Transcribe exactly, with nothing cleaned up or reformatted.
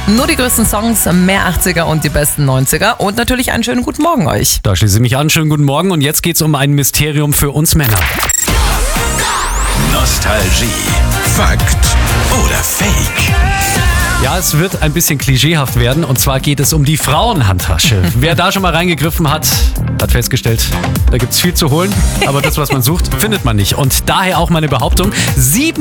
Nur die größten Songs, mehr achtziger und die besten neunziger und natürlich einen schönen guten Morgen euch. Da schließe ich mich an. Schönen guten Morgen und jetzt geht's um ein Mysterium für uns Männer. Nostalgie, Fakt oder Fake? Ja, es wird ein bisschen klischeehaft werden und zwar geht es um die Frauenhandtasche. Wer da schon mal reingegriffen hat, hat festgestellt, da gibt's viel zu holen, aber das, was man sucht, findet man nicht. Und daher auch meine Behauptung, sieben